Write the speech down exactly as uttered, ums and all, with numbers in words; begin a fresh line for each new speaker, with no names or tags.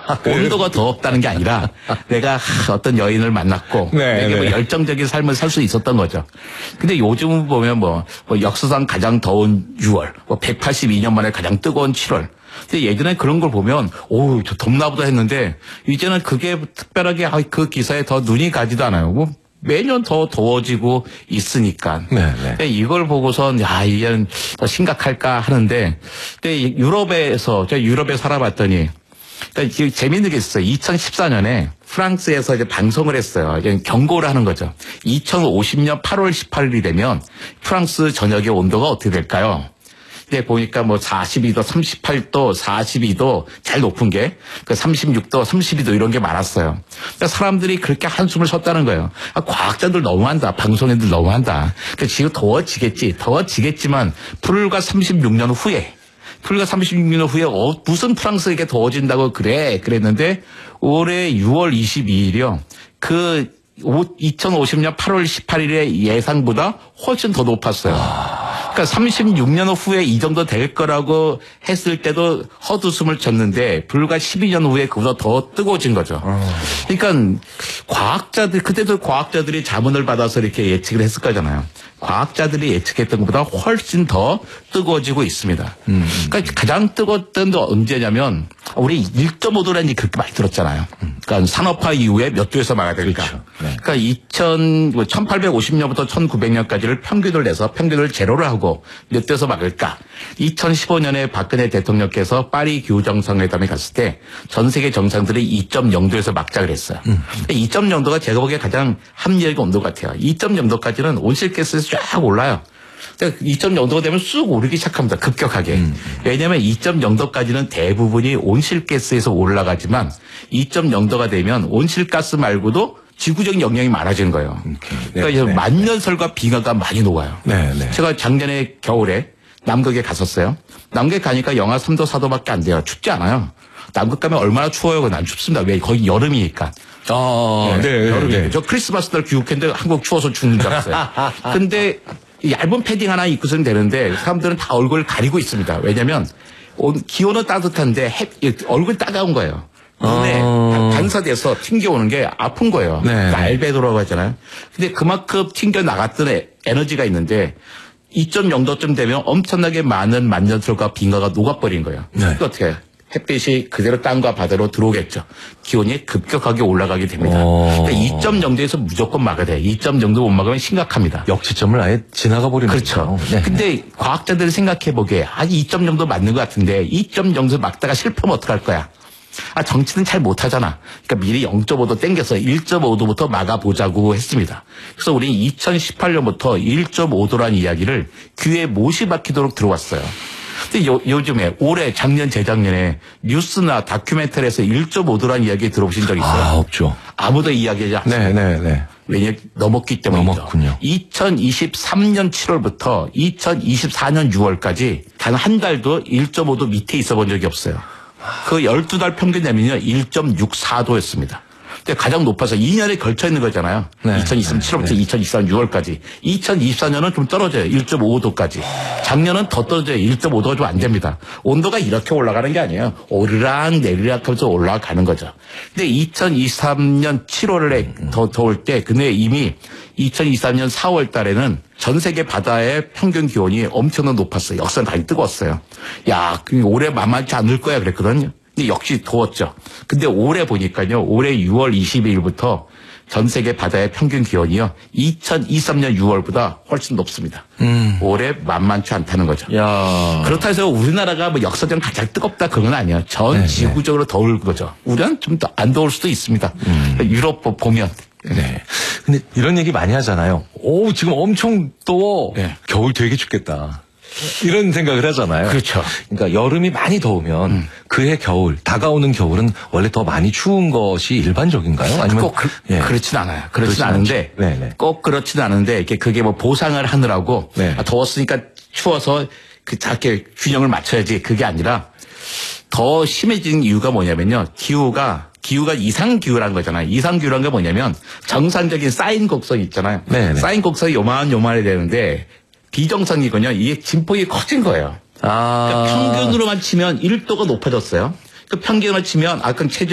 온도가 더웠다는 게 아니라 내가 어떤 여인을 만났고
네,
되게 뭐
네.
열정적인 삶을 살 수 있었던 거죠. 근데 요즘 보면 뭐, 뭐 역사상 가장 더운 유월, 뭐 백팔십이 년 만에 가장 뜨거운 칠월. 근데 예전에 그런 걸 보면 오, 저 덥나 보다 했는데 이제는 그게 특별하게 그 기사에 더 눈이 가지도 않아요. 뭐 매년 더 더워지고 있으니까.
네, 네.
이걸 보고선 야, 이게 더 심각할까 하는데 근데 유럽에서 제가 유럽에 살아봤더니 그러니까 이게 재미있는 게 있어요. 이천십사 년에 프랑스에서 이제 방송을 했어요. 이제 경고를 하는 거죠. 이천오십 년 팔월 십팔일이 되면 프랑스 전역의 온도가 어떻게 될까요? 이제 보니까 뭐 사십이 도, 삼십팔 도, 사십이 도 제일 높은 게 그 삼십육 도, 삼십이 도 이런 게 많았어요. 그러니까 사람들이 그렇게 한숨을 쉬었다는 거예요. 아, 과학자들 너무한다. 방송인들 너무한다. 그러니까 지금 더워지겠지. 더워지겠지만 불과 삼십육 년 후에 불과 삼십육 년 후에 어, 무슨 프랑스에게 더워진다고 그래 그랬는데 올해 유월 이십이일이요. 그 이천오십 년 팔월 십팔일의 예상보다 훨씬 더 높았어요. 그러니까 삼십육 년 후에 이 정도 될 거라고 했을 때도 헛웃음을 쳤는데 불과 십이 년 후에 그보다 더 뜨거워진 거죠. 그러니까 과학자들 그때도 과학자들이 자문을 받아서 이렇게 예측을 했을 거잖아요. 과학자들이 예측했던 것보다 훨씬 더 뜨거워지고 있습니다. 음, 음. 그러니까 가장 뜨거웠던 게 언제냐면 우리 일 점 오 도라는 얘기 그렇게 많이 들었잖아요. 그러니까 산업화 이후에 몇 도에서 막아야 될까.
그렇죠. 네.
그러니까 이천, 천팔백오십 년부터 천구백 년까지를 평균을 내서 평균을 제로를 하고 몇 도에서 막을까. 이천십오 년에 박근혜 대통령께서 파리 기후정상회담에 갔을 때 전 세계 정상들이 이 점 영 도에서 막자 그랬어요. 음. 이 점 영 도가 제가 보기에 가장 합리적인 온도 같아요. 이 점 영 도까지는 온실가스에서 쫙 올라요. 이 점 영 도가 되면 쑥 오르기 시작합니다. 급격하게. 음. 왜냐하면 이 점 영 도까지는 대부분이 온실가스에서 올라가지만 이 점 영 도가 되면 온실가스 말고도 지구적인 영향이 많아지는 거예요.
오케이. 네,
그러니까
네,
만년설과 빙하가 많이 녹아요.
네, 네.
제가 작년에 겨울에 남극에 갔었어요. 남극에 가니까 영하 삼 도 사 도밖에 안 돼요. 춥지 않아요. 남극 가면 얼마나 추워요. 난 춥습니다. 왜? 거기 여름이니까.
아, 네, 네,
여름이.
네.
저 크리스마스 날 귀국했는데 한국 추워서 죽는 줄 알았어요. 근데 얇은 패딩 하나 입고서는 되는데 사람들은 다 얼굴을 가리고 있습니다. 왜냐면 기온은 따뜻한데 해, 얼굴이 따가운 거예요. 눈에
어...
반사돼서 튕겨오는 게 아픈 거예요.
네.
그러니까 알베도라고 하잖아요. 근데 그만큼 튕겨 나갔던 에너지가 있는데 이 점 영 도쯤 되면 엄청나게 많은 만년설과 빙하가 녹아버린 거예요.
네.
그러니까 어떻게 해요? 햇빛이 그대로 땅과 바다로 들어오겠죠. 기온이 급격하게 올라가게 됩니다.
어...
그러니까 이 점 영 도에서 무조건 막아야 돼요. 이 점 영 도 못 막으면 심각합니다.
역지점을 아예 지나가 버리는
그렇죠.
네.
근데 과학자들이 생각해 보기에 아, 이 점 영 도 맞는 것 같은데 이 점 영 도 막다가 실패하면 어떡할 거야? 아, 정치는 잘 못하잖아. 그러니까 미리 영 점 오 도 땡겨서 일 점 오 도부터 막아보자고 했습니다. 그래서 우리 이천십팔 년부터 일 점 오 도라는 이야기를 귀에 못이 박히도록 들어왔어요. 근데 요, 요즘에 올해 작년 재작년에 뉴스나 다큐멘터리에서 일 점 오 도라는 이야기 들어보신 적 있어요?
아, 없죠.
아무도 이야기하지 않습니다.
네, 네, 네.
왜냐 넘었기 때문이죠.
넘었군요.
이천이십삼 년 칠월부터 이천이십사 년 유월까지 단 한 달도 일 점 오 도 밑에 있어 본 적이 없어요. 그 열두 달 평균 내면요 일 점 육사 도였습니다. 근데 가장 높아서 이 년에 걸쳐 있는 거잖아요.
네.
이천이십삼 년 칠월부터
네.
이천이십사 년 유월까지. 이천이십사 년은 좀 떨어져요. 일 점 오 도까지. 작년은 더 떨어져요. 일 점 오 도가 좀 안 됩니다. 온도가 이렇게 올라가는 게 아니에요. 오르락 내리락 하면서 올라가는 거죠. 근데 이천이십삼 년 칠월에 음. 더 더울 때 근데 이미 이천이십삼 년 사월 달에는 전 세계 바다의 평균 기온이 엄청나게 높았어요. 역사는 많이 뜨거웠어요. 야, 올해 만만치 않을 거야 그랬거든요. 근데 역시 더웠죠. 근데 올해 보니까요. 올해 유월 이십이일부터 전 세계 바다의 평균 기온이요. 이천이십삼 년 유월보다 훨씬 높습니다. 음. 올해 만만치 않다는 거죠.
야.
그렇다 해서 우리나라가 뭐 역사적으로 가장 뜨겁다 그런 건 아니에요. 전 네, 지구적으로 네. 더울 거죠. 우리는 좀 더 안 더울 수도 있습니다. 음. 유럽 보면.
네. 근데 이런 얘기 많이 하잖아요. 오, 지금 엄청 더워. 네. 겨울 되게 춥겠다. 이런 생각을 하잖아요.
그렇죠.
그러니까 여름이 많이 더우면 음. 그해 겨울, 다가오는 겨울은 원래 더 많이 추운 것이 일반적인가요? 아니면
꼭 그, 예. 그렇진 않아요. 그렇진 않은데
네네.
꼭 그렇진 않은데 이게 그게 뭐 보상을 하느라고
네.
아, 더웠으니까 추워서 그 작게 균형을 맞춰야지 그게 아니라 더 심해진 이유가 뭐냐면요. 기후가 기후가 이상 기후라는 거잖아요. 이상 기후라는 게 뭐냐면 정상적인 사인 곡선 있잖아요.
네네.
사인 곡선이 요만 요만해야 되는데 비정상이군요. 이게 진폭이 커진 거예요.
아.
그러니까 평균으로만 치면 일 도가 높아졌어요. 그 평균으로 치면 아까 체중